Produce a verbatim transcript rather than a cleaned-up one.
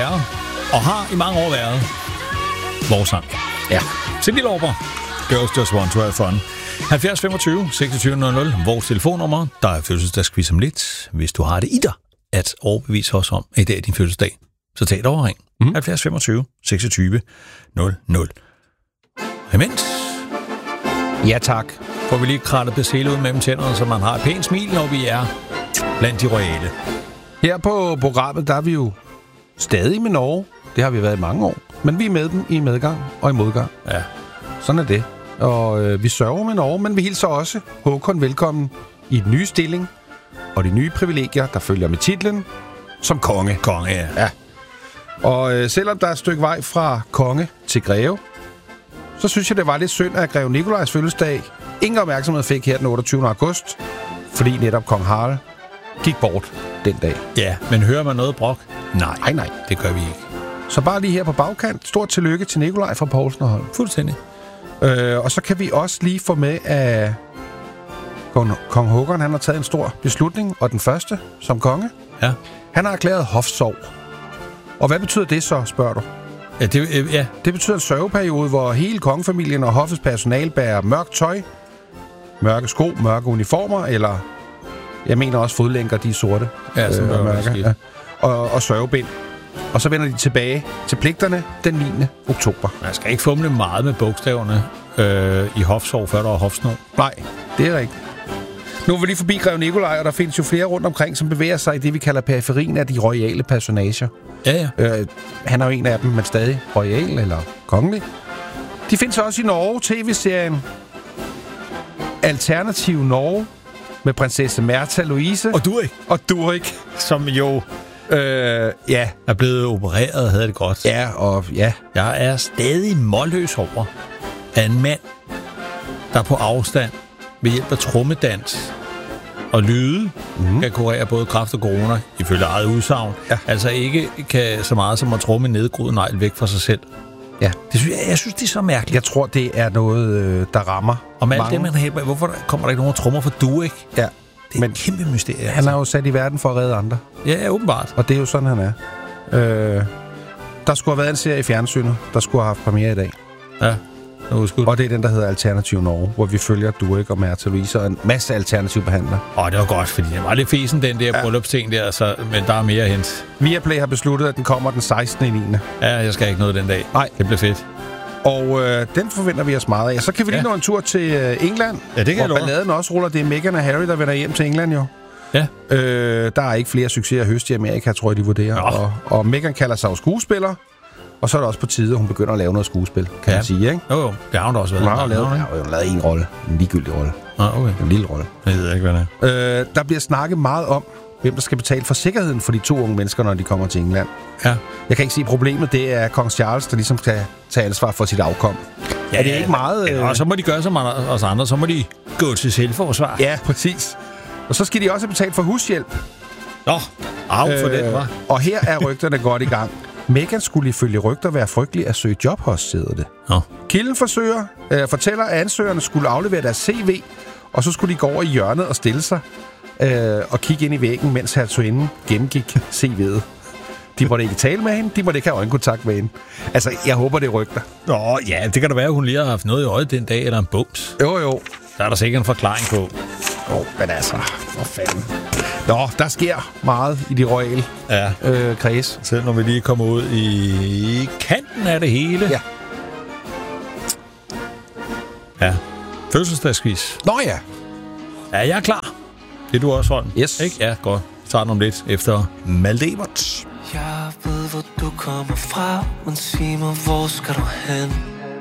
er, og har i mange år været, vores sang. Ja. Cindy Lauper, Girls Just Want to Have Fun. halvfjerds femogtyve seksogtyve nul nul, vores telefonnummer. Der er fødselsdagsquiz om lidt. Hvis du har det i dig at overbevise os om, at i dag er din fødselsdag, så tag det over ring. Mm. halvfjerds femogtyve seksogtyve nul nul. Imens. Ja, tak. Får vi lige krattet persille ud mellem tænderne, så man har et pænt smil, når vi er blandt de royale. Her på programmet, der er vi jo stadig med Norge. Det har vi været i mange år. Men vi er med dem i medgang og i modgang. Ja. Sådan er det. Og øh, vi sørger med Norge, men vi hilser også Håkon velkommen i den nye stilling og de nye privilegier, der følger med titlen som konge. Konge, ja. Ja. Og øh, selvom der er et stykke vej fra konge til greve, så synes jeg, det var lidt synd, at greve Nikolajs fødselsdag ingen opmærksomhed fik her den otteogtyvende august, fordi netop kong Harald gik bort den dag. Ja, men hører man noget brok? Nej, Nej, nej. det gør vi ikke. Så bare lige her på bagkant, stort tillykke til Nikolaj fra Poulsen og Holm. Fuldstændig. Øh, og så kan vi også lige få med, at kong, kong Håkon, han har taget en stor beslutning, og den første som konge. Ja. Han har erklæret hofsorg. Og hvad betyder det så, spørger du? Ja, det, øh, ja. Det betyder en sørgeperiode, hvor hele kongefamilien og hoffets personal bærer mørkt tøj, mørke sko, mørke uniformer, eller jeg mener også fodlænker, de er sorte. Ja, som øh, er mørke, ja. og, og sørgebind. Og så vender de tilbage til pligterne den niende oktober. Man skal ikke fumle meget med bogstaverne øh, i hofsorg, før der er hofsnor. Nej, det er rigtigt. Nu er vi lige forbi Greve Nikolaj, og der findes jo flere rundt omkring, som bevæger sig i det, vi kalder periferien af de royale personager. Ja, ja. Øh, han er jo en af dem, men stadig royal eller kongelig. De findes også i Norge, tv-serien Alternativ Norge, med prinsesse Märtha Louise. Og du ikke? Og Durik. Som jo Øh, ja. er blevet opereret, havde det godt. Ja, og ja. Jeg er stadig målløs over, at en mand, der på afstand ved hjælp af trommedans og lyde, mm. kan kurere både kræft og corona, ifølge eget udsagn, ja. Altså ikke kan så meget som at tromme nedgroet negl væk fra sig selv. Ja. Det synes jeg, jeg synes, det er så mærkeligt. Jeg tror, det er noget, øh, der rammer Om alt mange. det, man hæber, hvorfor kommer der ikke nogen trommer for du, ikke? Ja. Det er Men et kæmpe mysterie. Han altså. er jo sat i verden for at redde andre. Ja, ja, åbenbart. Og det er jo sådan, han er. Øh, der skulle have været en serie i fjernsynet, der skulle have haft premiere i dag. Ja, og det er den, der hedder Alternativ Norge, hvor vi følger Durik og Märtha Louise og en masse alternative behandlere. Åh, det var godt, fordi det var lidt fesen, den der ja. bryllupsting der, så, men der er mere at hente. Viaplay har besluttet, at den kommer den sekstende niende Ja, jeg skal ikke noget den dag. Nej. Det bliver fedt. Og øh, den forventer vi os meget af. Så kan vi lige ja. nå en tur til øh, England, ja, det kan hvor balladen også ruller. Det er Meghan og Harry, der vender hjem til England jo. Ja. Øh, der er ikke flere succeser at høste i Amerika, tror jeg, de vurderer. Og, og Meghan kalder sig jo skuespiller. Og så er det også på tide, at hun begynder at lave noget skuespil, kan ja. man sige, ikke? Jo, jo. Det har hun da også været. Hun har lavet, ja, hun har lavet en rolle. En ligegyldig rolle. Ah, okay. En lille rolle. Jeg ved ikke, hvad det er. Øh, der bliver snakket meget om, hvem der skal betale for sikkerheden for de to unge mennesker, når de kommer til England. Ja. Jeg kan ikke se problemet. Det er kong Charles, der ligesom skal tage ansvar for sit afkom. Ja, er det ikke meget... Ja, og så må de gøre som os andre. Så må de gå til selvforsvar. Ja, præcis. Og så skal de også have betalt for hushjælp. Nå, af for øh, den, hva'? Og her er rygterne godt i gang. Meghan skulle ifølge rygter være frygtelig at søge job hos, sidder det. Nå. Kilden forsøger, øh, fortæller, at ansøgerne skulle aflevere deres C V, og så skulle de gå over i hjørnet og stille sig øh, og kigge ind i væggen, mens hertuginden gennemgik C V'et. De måtte ikke tale med hende, de måtte ikke have øjenkontakt med hende. Altså, jeg håber, det er rygter. Nå, ja, det kan da være, at hun lige har haft noget i øjet den dag, eller en bums. Jo, jo. Der er der sikkert en forklaring på. Åh, oh, men altså, for fanden. Nå, der sker meget i de royale ja. øh, kreds. Selv når vi lige kommer ud i kanten af det hele. Ja. Ja. Fødselsdagsquiz. Nå ja. Ja, jeg er klar. Det er du også, Holm. Yes. Ikke? Ja, godt. Start om lidt efter Maldevert. Jeg ved, hvor du kommer fra, men sig mig, hvor skal du hen?